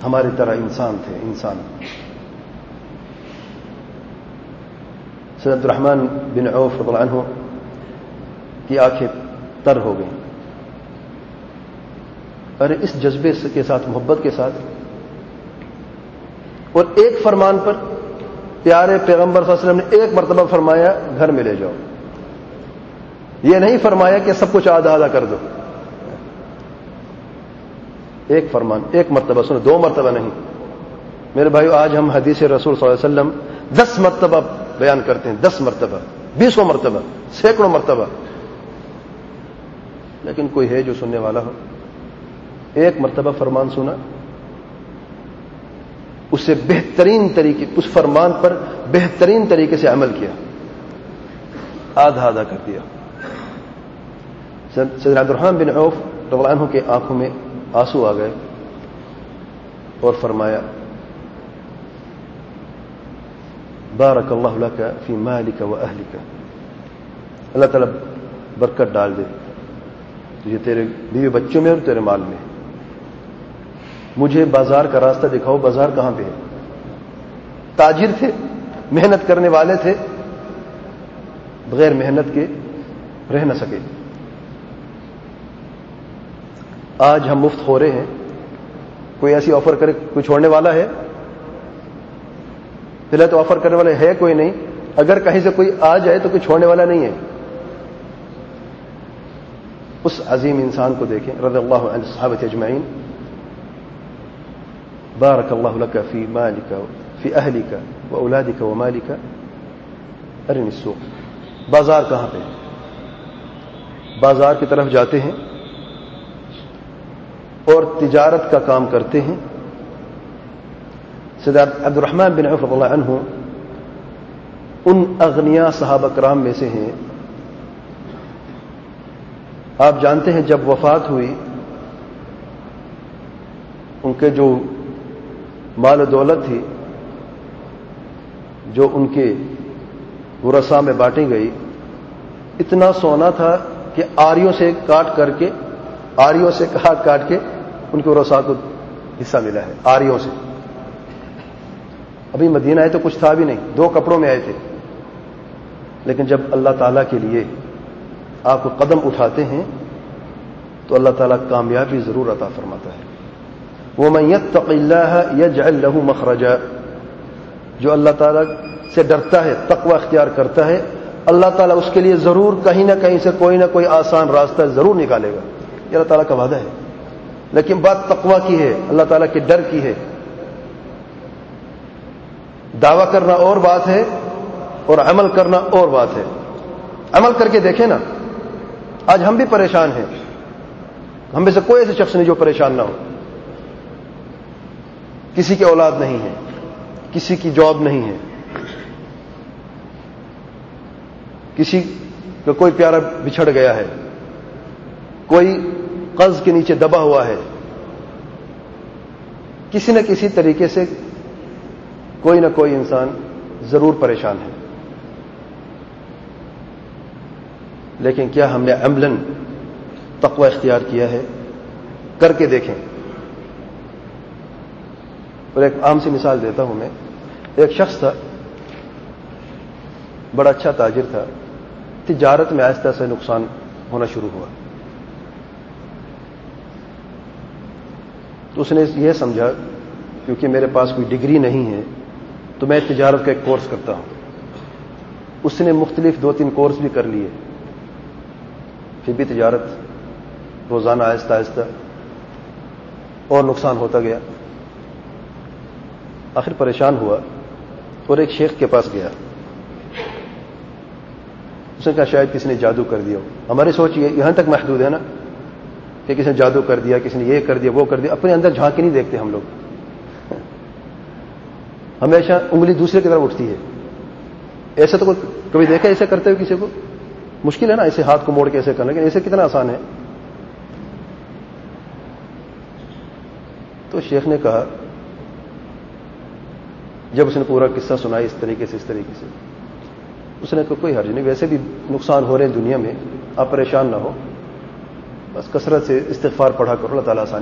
ہماری طرح انسان تھے، انسان. سید عبد الرحمن بن عوف رضی اللہ عنہ کی آنکھیں تر ہو گئیں. ارے اس جذبے کے ساتھ، محبت کے ساتھ، اور ایک فرمان پر پیارے پیغمبر صلی اللہ علیہ وسلم نے ایک مرتبہ فرمایا گھر میں لے جاؤ. یہ نہیں فرمایا کہ سب کچھ آدھا آدھا کر دو. ایک فرمان، ایک مرتبہ سنو، 2 مرتبہ نہیں. میرے بھائیو، آج ہم حدیث رسول صلی اللہ علیہ وسلم 10 مرتبہ بیان کرتے ہیں، 10 مرتبہ، 20 مرتبہ، سینکڑوں مرتبہ، لیکن کوئی ہے جو سننے والا ہو؟ ایک مرتبہ فرمان سنا، اس سے بہترین طریقے، اس فرمان پر بہترین طریقے سے عمل کیا، آدھا آدھا کر دیا. سیدنا عبد الرحمن بن عوف رضی اللہ عنہ کے آنکھوں میں آنسو آ گئے اور فرمایا بارک اللہ لک فی مالک و اہلک، اللہ تعالیٰ برکت ڈال دے تجھے تیرے بیوی بچوں میں اور تیرے مال میں. مجھے بازار کا راستہ دکھاؤ، بازار کہاں پہ ہے؟ تاجر تھے، محنت کرنے والے تھے، بغیر محنت کے رہ نہ سکے. آج ہم مفت خورے ہیں، کوئی ایسی آفر کرے کوئی چھوڑنے والا ہے؟ پہلے تو آفر کرنے والا ہے کوئی نہیں، اگر کہیں سے کوئی آ جائے تو کوئی چھوڑنے والا نہیں ہے. اس عظیم انسان کو دیکھیں رضی اللہ عنہ صحابہ اجمعین. بارک اللہ لک فی مالک فی اہلک و اولادک و مالک ارنی السوق. بازار کہاں پہ؟ بازار کی طرف جاتے ہیں اور تجارت کا کام کرتے ہیں. سید عبد الرحمن بن عوف رضی اللہ عنہ ان اغنیاء صحابہ کرام میں سے ہیں. آپ جانتے ہیں جب وفات ہوئی، ان کے جو مال و دولت تھی جو ان کے ورثاء میں بانٹی گئی، اتنا سونا تھا کہ آریوں سے کاٹ کاٹ کے ان کے ورثاء کو حصہ ملا ہے. آریوں سے. ابھی مدینہ آئے تو کچھ تھا بھی نہیں، 2 کپڑوں میں آئے تھے، لیکن جب اللہ تعالیٰ کے لیے آپ کو قدم اٹھاتے ہیں تو اللہ تعالیٰ کامیابی ضرور عطا فرماتا ہے. وَمَن يَتَّقِ اللَّهَ يَجْعَل لَّهُ مَخْرَجًا. جو اللہ تعالیٰ سے ڈرتا ہے، تقوی اختیار کرتا ہے، اللہ تعالیٰ اس کے لیے ضرور کہیں نہ کہیں سے کوئی نہ کوئی آسان راستہ ضرور نکالے گا. یہ اللہ تعالیٰ کا وعدہ ہے. لیکن بات تقوی کی ہے، اللہ تعالیٰ کے ڈر کی ہے. دعویٰ کرنا اور بات ہے اور عمل کرنا اور بات ہے. عمل کر کے دیکھیں نا. آج ہم بھی پریشان ہیں، ہم میں سے کوئی ایسے شخص نہیں جو پریشان نہ ہو. کسی کی اولاد نہیں ہے، کسی کی جاب نہیں ہے، کسی کا کوئی پیارا بچھڑ گیا ہے، کوئی قرض کے نیچے دبا ہوا ہے، کسی نہ کسی طریقے سے کوئی نہ کوئی انسان ضرور پریشان ہے. لیکن کیا ہم نے عملاً تقوی اختیار کیا ہے؟ کر کے دیکھیں. اور ایک عام سی مثال دیتا ہوں میں. ایک شخص تھا، بڑا اچھا تاجر تھا، تجارت میں آہستہ سے نقصان ہونا شروع ہوا. تو اس نے یہ سمجھا کیونکہ میرے پاس کوئی ڈگری نہیں ہے تو میں تجارت کا ایک کورس کرتا ہوں. اس نے مختلف 2-3 کورس بھی کر لیے، پھر بھی تجارت روزانہ آہستہ آہستہ اور نقصان ہوتا گیا. آخر پریشان ہوا اور ایک شیخ کے پاس گیا. اس نے کہا شاید کسی نے جادو کر دیا ہو. ہماری سوچ یہاں تک محدود ہے نا کہ کسی نے جادو کر دیا، کسی نے یہ کر دیا، وہ کر دیا. اپنے اندر جھانک کے نہیں دیکھتے ہم لوگ. ہمیشہ انگلی دوسرے کی طرف اٹھتی ہے. ایسے تو کبھی دیکھا ایسے کرتے ہوئے کسی کو؟ مشکل ہے نا ایسے ہاتھ کو موڑ کے ایسے کرنا، لیکن ایسے کتنا آسان ہے. تو شیخ نے کہا، جب اس نے پورا قصہ سنا اس طریقے سے اس نے کہا کوئی حرج نہیں، ویسے بھی نقصان ہو رہے ہیں دنیا میں، آپ پریشان نہ ہو، بس کثرت سے استغفار پڑھا کرو، اللہ تعالیٰ آسان